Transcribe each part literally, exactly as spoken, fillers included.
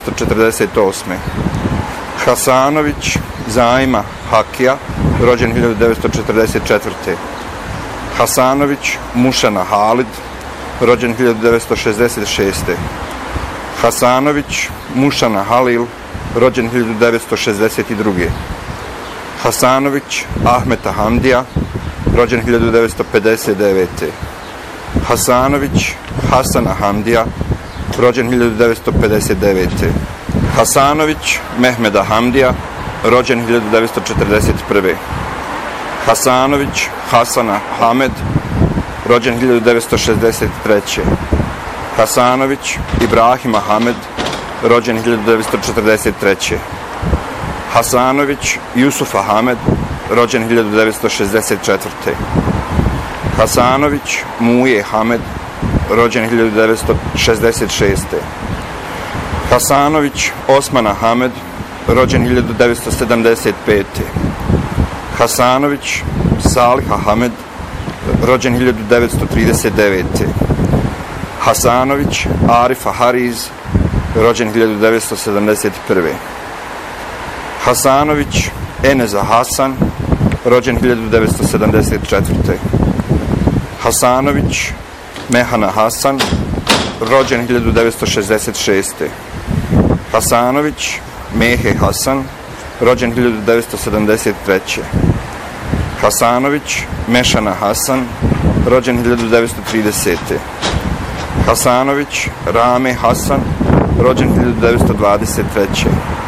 četrdeset osme. Hasanović Zajma Hakija, rođen hiljadu devetsto četrdeset četvrte. Hasanović Mušana Halid, rođen hiljadu devetsto šezdeset šeste. Hasanović Mušana Halil, rođen hiljadu devetsto šezdeset druge. Hasanović Ahmeta Hamdija, rođen hiljadu devetsto pedeset devete. Hasanović Hasana Hamdija, rođen hiljadu devetsto pedeset devete. Hasanović Mehmeda Hamdija, rođen hiljadu devetsto četrdeset prve. Hasanović Hasana Hamed, rođen hiljadu devetsto šezdeset treće. Hasanović Ibrahima Hamed, rođen hiljadu devetsto četrdeset treće. Hasanović Jusufa Hamed, rođen hiljadu devetsto šezdeset četvrte. Hasanović Muje Hamed, rođen hiljadu devetsto šezdeset šeste. Hasanović Osmana Hamed, rođen hiljadu devetsto sedamdeset pete. Hasanović Saliha Hamed, rođen hiljadu devetsto trideset devete. Hasanović Arifa Hariz, rođen hiljadu devetsto sedamdeset prve. Hasanović Eneza Hasan, rođen hiljadu devetsto sedamdeset četvrte. Hasanović Mehana Hasan, rođen hiljadu devetsto šezdeset šeste. Hasanović Mehe Hasan, rođen hiljadu devetsto sedamdeset treće. Hasanović Mešana Hasan, rođen hiljadu devetsto tridesete. Hasanović Rame Hasan, rođen hiljadu devetsto dvadeset treće.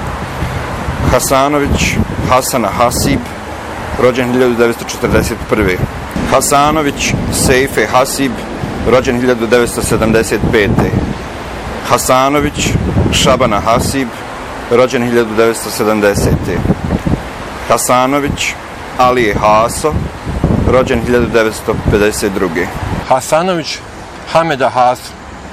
Hasanović Hasana Hasib, rođen hiljadu devetsto četrdeset prve. Hasanović Sejfe Hasib, rođen hiljadu devetsto sedamdeset pete. Hasanović Šabana Hasib, rođen hiljadu devetsto sedamdesete. Hasanović Alije Haso, rođen hiljadu devetsto pedeset druge. Hasanović Hameda Hasu.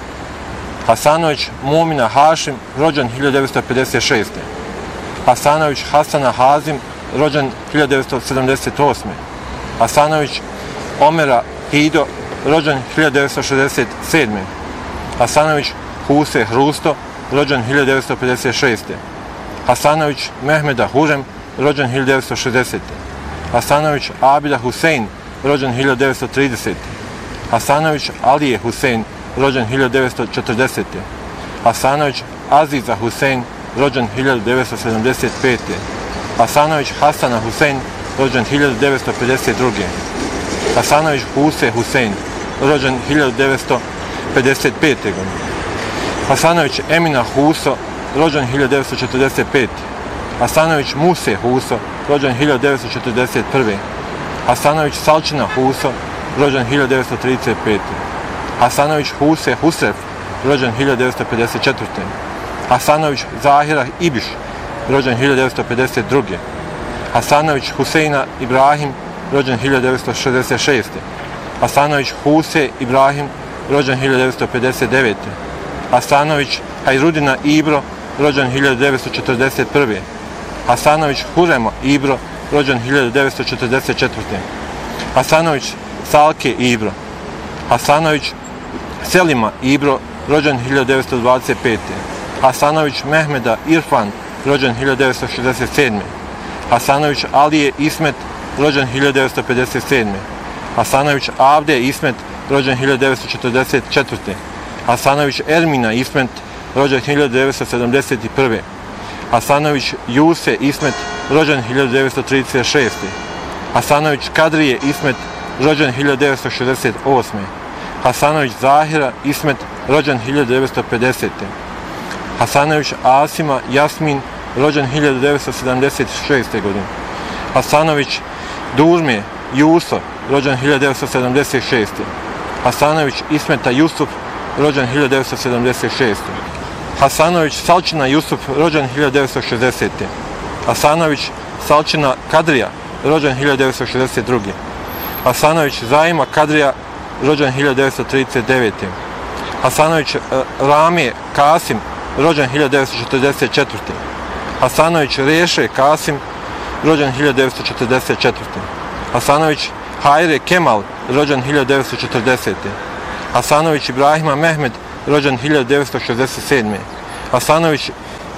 Hasanović Mumina Hašim, rođen hiljadu devetsto pedeset šeste. Hasanović Hasana Hazim, rođen hiljadu devetsto sedamdeset osme. Hasanović Omera Hido, rođen hiljadu devetsto šezdeset sedme. Hasanović Huse Hrusto, rođen hiljadu devetsto pedeset šeste. Hasanović Mehmeda Hurem, rođen hiljadu devetsto šezdesete. Hasanović Abida Husein, rođen hiljadu devetsto tridesete. Hasanović Alije Husein, rođen hiljadu devetsto četrdesete. Hasanović Aziza Husein, rođen hiljadu devetsto sedamdeset pete. Hasanović Hasana Husein, rođen hiljadu devetsto pedeset druge. Hasanović Huse Husein, rođen hiljadu devetsto pedeset pete. godine. Hasanović Emina Huso, rođen hiljadu devetsto četrdeset pete. Hasanović Muse Huso, rođen hiljadu devetsto četrdeset prve. Hasanović Salčina Huso, rođen hiljadu devetsto trideset pete. Hasanović Huse Husrev, rođen hiljadu devetsto pedeset četvrte. Hasanović Zahira Ibiš, rođen hiljadu devetsto pedeset druge. Hasanović Huseina Ibrahim, rođen hiljadu devetsto šezdeset šeste. Hasanović Huse Ibrahim, rođen hiljadu devetsto pedeset devete. Hasanović Hajrudina Ibro, rođen hiljadu devetsto četrdeset prve. Hasanović Hurema Ibro, rođen hiljadu devetsto četrdeset četvrte. Hasanović Salke Ibro. Hasanović Selima Ibro, rođen hiljadu devetsto dvadeset pete. Hasanović Mehmeda Irfan, rođen hiljadu devetsto šezdeset sedme. Hasanović Alije Ismet, rođen hiljadu devetsto pedeset sedme. Hasanović Avde Ismet, rođen hiljadu devetsto četrdeset četvrte. Hasanović Ermina Ismet, rođen hiljadu devetsto sedamdeset prve. Hasanović Juse Ismet, rođen hiljadu devetsto trideset šeste. Hasanović Kadrije Ismet, rođen hiljadu devetsto šezdeset osme. Hasanović Zahira Ismet, rođen hiljadu devetsto pedesete. Hasanović Asima Jasmin, rođen hiljadu devetsto sedamdeset šeste. godine. Hasanović Durme Juso, rođen hiljadu devetsto sedamdeset šeste. Hasanović Ismeta Jusuf, rođen hiljadu devetsto sedamdeset šeste. Hasanović Salčina Jusuf, rođen hiljadu devetsto šezdesete. Hasanović Salčina Kadrija, rođen hiljadu devetsto šezdeset druge. Hasanović Zajma Kadrija, rođen hiljadu devetsto trideset devete. Hasanović Rame Kasim, rođen hiljadu devetsto četrdeset četvrte. Hasanović Reše Kasim, rođen hiljadu devetsto četrdeset četvrte. Hasanović Hajre Kemal, rođen hiljadu devetsto četrdesete. Hasanović Ibrahima Mehmed, rođen hiljadu devetsto šezdeset sedme. Hasanović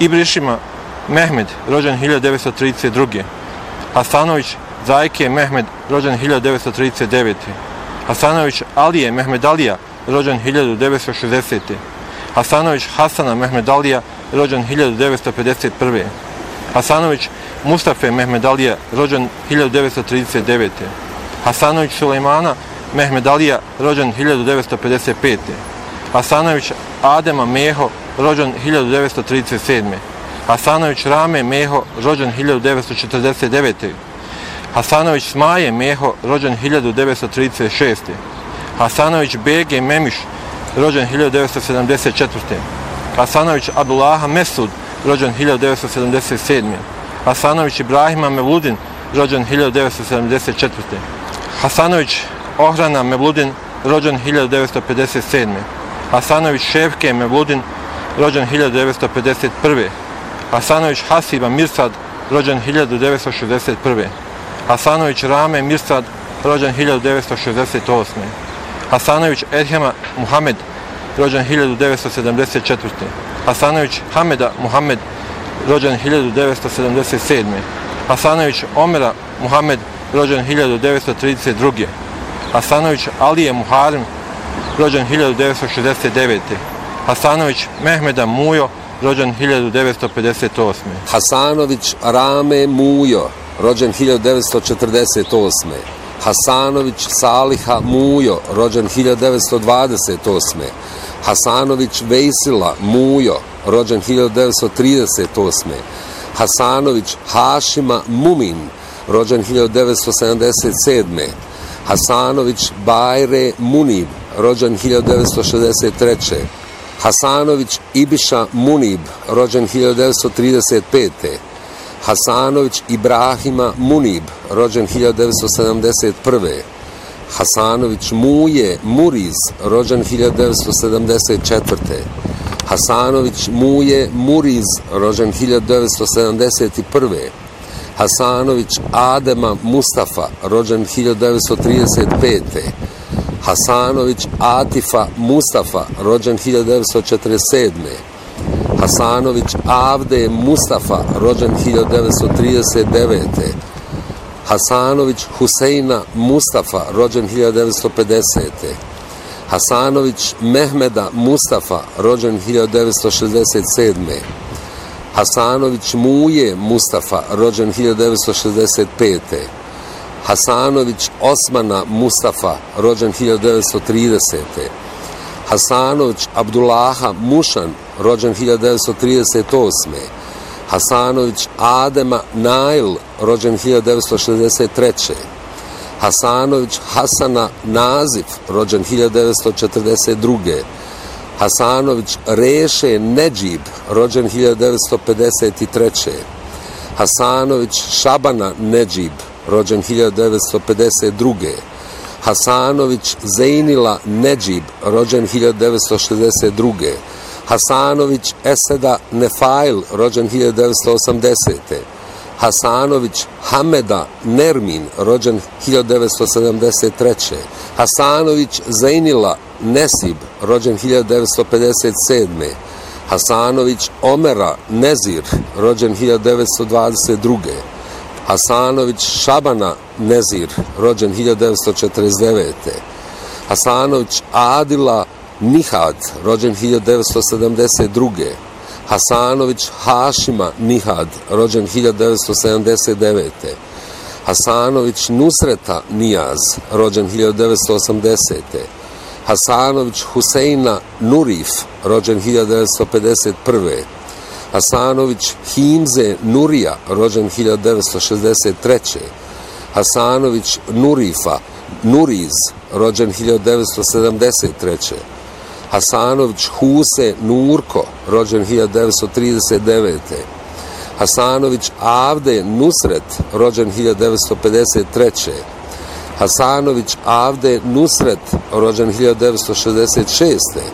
Ibrišima Mehmed, rođen hiljadu devetsto trideset druge. Hasanović Zajke Mehmed, rođen hiljadu devetsto trideset devete. Hasanović Alije Mehmed Alija, rođen hiljadu devetsto šezdesete. Hasanović Hasana Mehmed Alija, rođen hiljadu devetsto pedeset prve. Hasanović Mustafe Mehmed Alija, rođen hiljadu devetsto trideset devete. Hasanović Sulejmana Mehmed Alija, rođen hiljadu devetsto pedeset pete. Hasanović Adema Meho, rođen hiljadu devetsto trideset sedme. Hasanović Rame Meho, rođen hiljadu devetsto četrdeset devete. Hasanović Smaje Meho, rođen hiljadu devetsto trideset šeste. Hasanović Bege Memiš, rođen hiljadu devetsto sedamdeset četvrte. Hasanović Abdullaha Mesud, rođen hiljadu devetsto sedamdeset sedme. Hasanović Ibrahima Mevludin, rođen hiljadu devetsto sedamdeset četvrte. Hasanović Ohrana Mevludin, rođen hiljadu devetsto pedeset sedme. Hasanović Ševke Mevludin, rođen hiljadu devetsto pedeset prve. Hasanović Hasiba Mirsad, rođen hiljadu devetsto šezdeset prve. Hasanović Rame Mirsad, rođen hiljadu devetsto šezdeset osme. Hasanović Edhema Muhammed, rođen hiljadu devetsto sedamdeset četvrte. Hasanović Hameda Muhammed, rođen hiljadu devetsto sedamdeset sedme. Hasanović Omera Muhammed, rođen hiljadu devetsto trideset druge. Hasanović Alije Muharim, rođen hiljadu devetsto šezdeset devete. Hasanović Mehmeda Mujo, rođen hiljadu devetsto pedeset osme. Hasanović Rame Mujo, rođen hiljadu devetsto četrdeset osme. Hasanović Saliha Mujo, rođen hiljadu devetsto dvadeset osme. Hasanović Vejsila Mujo, rođen hiljadu devetsto trideset osme. Hasanović Hašima Mumin, rođen hiljadu devetsto sedamdeset sedme. Hasanović Bajre Munib, rođen hiljadu devetsto šezdeset treće. Hasanović Ibiša Munib, rođen hiljadu devetsto trideset pete. Hasanović Ibrahima Munib, rođen hiljadu devetsto sedamdeset prve. Hasanović Muje Muriz, rođen hiljadu devetsto sedamdeset četvrte. Hasanović Muje Muriz, rođen hiljadu devetsto sedamdeset prve. Hasanović Adema Mustafa, rođen hiljadu devetsto trideset pete. Hasanović Atifa Mustafa, rođen hiljadu devetsto četrdeset sedme. Hasanović Avde Mustafa, rođen hiljadu devetsto trideset devete. Hasanović Huseina Mustafa, rođen hiljadu devetsto pedesete. Hasanović Mehmeda Mustafa, rođen hiljadu devetsto šezdeset sedme. Hasanović Muje Mustafa, rođen hiljadu devetsto šezdeset pete. Hasanović Osmana Mustafa, rođen hiljadu devetsto tridesete. Hasanović Abdullaha Mušan, rođen hiljadu devetsto trideset osme. Hasanović Adema Nail, rođen hiljadu devetsto šezdeset treće. Hasanović Hasana Nazif, rođen hiljadu devetsto četrdeset druge. Hasanović Reše Nedžib, rođen hiljadu devetsto pedeset treće. Hasanović Šabana Nedžib, rođen hiljadu devetsto pedeset druge. Hasanović Zejnila Nedžib, rođen hiljadu devetsto šezdeset druge. Hasanović Eseda Nefail, rođen hiljadu devetsto osamdesete. Hasanović Hameda Nermin, rođen hiljadu devetsto sedamdeset treće. Hasanović Zejnila Nesib, rođen hiljadu devetsto pedeset sedme. Hasanović Omera Nezir, rođen hiljadu devetsto dvadeset druge. Hasanović Šabana Nezir, rođen hiljadu devetsto četrdeset devete. Hasanović Adila Nihad, rođen hiljadu devetsto sedamdeset druge. Hasanović Hašima Nihad, rođen hiljadu devetsto sedamdeset devete. Hasanović Nusreta Nijaz, rođen hiljadu devetsto osamdesete. Hasanović Huseina Nurif, rođen hiljadu devetsto pedeset prve. Hasanović Himze Nurija, rođen hiljadu devetsto šezdeset treće. Hasanović Nurifa Nuriz, rođen hiljadu devetsto sedamdeset treće. Hasanović Huse Nurko, rođen hiljadu devetsto trideset devete. Hasanović Avde Nusret, rođen hiljadu devetsto pedeset treće. Hasanović Avde Nusret, rođen hiljadu devetsto šezdeset šeste.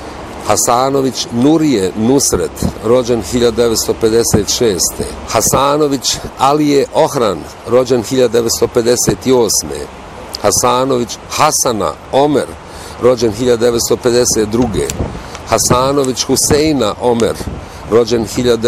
Hasanović Nurije Nusret, rođen hiljadu devetsto pedeset šeste. Hasanović Alije Ohran, rođen hiljadu devetsto pedeset osme. Hasanović Hasana Omer, rođen hiljadu devetsto pedeset druge. Hasanović Huseina Omer, rođen hiljadu